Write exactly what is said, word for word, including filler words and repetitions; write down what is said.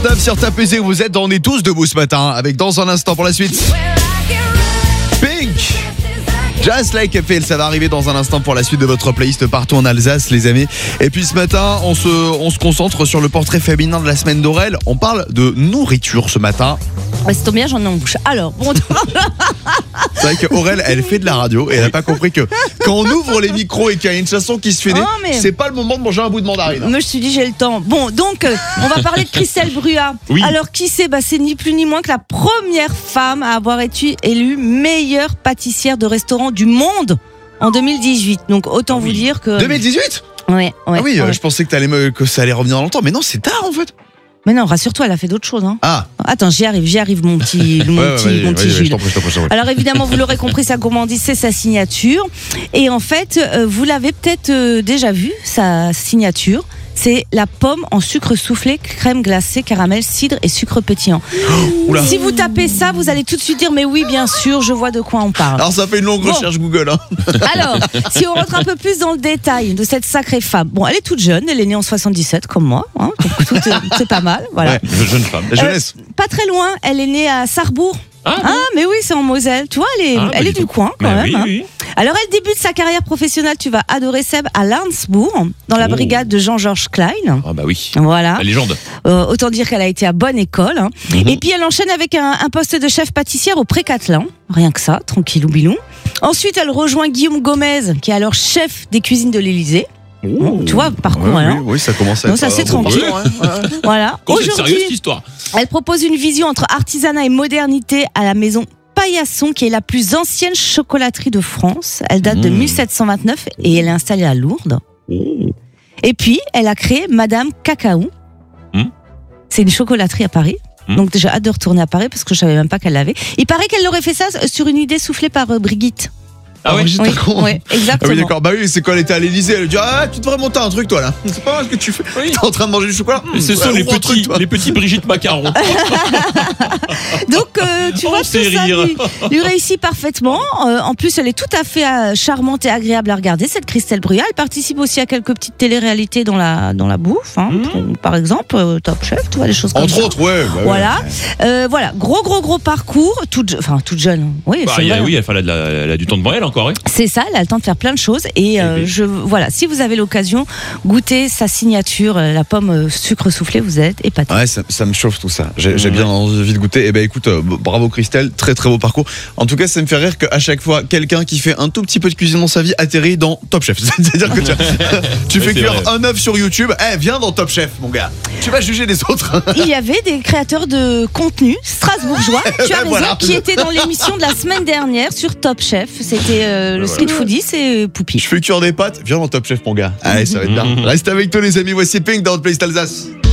neuf sur Top Music, vous êtes, on est tous debout ce matin, avec dans un instant pour la suite Pink, Just Like a Pill, ça va arriver dans un instant pour la suite de votre playlist partout en Alsace, les amis. Et puis ce matin, on se, on se concentre sur le portrait féminin de la semaine d'Aurel. On parle de nourriture ce matin. Ouais, c'est tombe bien, j'en ai en bouche. Alors, bon. C'est vrai qu'Aurel, elle fait de la radio et elle n'a pas compris que quand on ouvre les micros et qu'il y a une chanson qui se finit, oh, mais... c'est pas le moment de manger un bout de mandarine. Moi, je me suis dit, j'ai le temps. Bon, donc, euh, on va parler de Christelle Brua. Oui. Alors, qui c'est ? Bah, c'est ni plus ni moins que la première femme à avoir été élue meilleure pâtissière de restaurant du monde en deux mille dix-huit. Donc, autant oui. vous dire que. deux mille dix-huit ? Ouais, ouais. Ah oui, ouais. euh, je pensais que, t'allais me, que ça allait revenir dans longtemps, mais non, c'est tard en fait. Mais non, rassure-toi, elle a fait d'autres choses. Hein. Ah, Attends, j'y arrive, j'y arrive, mon petit, mon ouais, petit, ouais, mon ouais, petit ouais, Jules. je t'en prie, je t'en prie, je t'en prie. Alors évidemment, vous l'aurez compris, sa gourmandise, c'est sa signature. Et en fait, euh, vous l'avez peut-être euh, déjà vu, sa signature. C'est la pomme en sucre soufflé, crème glacée, caramel, cidre et sucre pétillant. Oula. Si vous tapez ça, vous allez tout de suite dire mais oui, bien sûr, je vois de quoi on parle. Alors ça fait une longue Bon. recherche Google. Hein. Alors, si on rentre un peu plus dans le détail de cette sacrée femme. Bon, elle est toute jeune, elle est née en soixante-dix-sept comme moi. Hein, donc tout, euh, c'est pas mal, voilà. Ouais, Jeune femme. la jeunesse. Euh, pas très loin, elle est née à Sarrebourg. Ah, Ah, mais oui, c'est en Moselle. Tu vois, elle est, Ah, elle bah, est dis du donc. coin quand Bah même. oui, hein. oui. Alors, elle débute sa carrière professionnelle, tu vas adorer Seb, à Landsbourg, dans la Oh. brigade de Jean-Georges Klein. Ah bah oui. Voilà. La légende. Euh, autant dire qu'elle a été à bonne école. hein. Mhm. Et puis, elle enchaîne avec un, un poste de chef pâtissière au Pré-Catelan. Rien que ça, tranquillou bilou. Ensuite, elle rejoint Guillaume Gomez, qui est alors chef des cuisines de l'Élysée. Oh. Tu vois, parcours, Ouais, hein. oui, oui, ça commence à Non, être ça, c'est euh, bon, tranquille. ouais, ouais. Voilà. Quand c'est sérieux Aujourd'hui, cette histoire. elle propose une vision entre artisanat et modernité à la maison Paillasson, qui est la plus ancienne chocolaterie de France. Elle date de Mmh. mille sept cent vingt-neuf et elle est installée à Lourdes. Oh. Et puis, elle a créé Madame Cacao. Mmh. C'est une chocolaterie à Paris. Mmh. Donc, j'ai hâte de retourner à Paris parce que je savais même pas qu'elle l'avait. Il paraît qu'elle aurait fait ça sur une idée soufflée par euh, Brigitte. Ah ouais, Oui, oui, Ah exactement. oui, d'accord. Bah oui, c'est quand elle était à l'Élysée, elle dit ah, tu devrais monter un truc toi là. C'est pas mal ce que tu fais. Oui. T'es en train de manger du chocolat. Et ce Mmh, sont ouais, les ouvre un truc, petits, toi. les petits Brigitte Macaron. Donc, euh, tu Oh, vois, tout c'est ça rire. lui, lui réussit parfaitement. Euh, en plus, elle est tout à fait euh, charmante et agréable à regarder, cette Christelle Brua. Elle participe aussi à quelques petites téléréalités dans la, dans la bouffe. Hein, Mmh. Par exemple, euh, Top Chef, tu vois, des choses comme Entre ça. autres, ouais. Bah, ouais. Voilà, euh, voilà, gros, gros, gros parcours. Toute, je- enfin, toute jeune. Oui, Bah, c'est il y a- vrai. oui, elle, enfin, elle a, de la- elle a du temps devant elle encore. Hein. C'est ça, elle a le temps de faire plein de choses. Et euh, Eh bien. je, voilà, si vous avez l'occasion, goûtez sa signature, euh, la pomme euh, sucre soufflé, vous êtes épatés. Ouais, ça, ça me chauffe tout ça. J'ai, j'ai Ouais. bien envie de goûter. Et ben écoute, euh, bravo Christelle, très très beau parcours. En tout cas, ça me fait rire qu'à chaque fois, quelqu'un qui fait un tout petit peu de cuisine dans sa vie atterrit dans Top Chef. C'est-à-dire que tu, tu Ouais, fais c'est cuire vrai. un œuf sur YouTube. Eh, viens dans Top Chef, mon gars. Tu vas juger les autres. Il y avait des créateurs de contenu strasbourgeois, tu as raison, Voilà. qui étaient dans l'émission de la semaine dernière sur Top Chef. C'était euh, le Voilà. Street Foodie, c'est Poupi. Je fais cuire des pâtes. Viens dans Top Chef, mon gars. Allez, ça va être bien. Reste avec toi, les amis. Voici Pink dans votre playlist Alsace.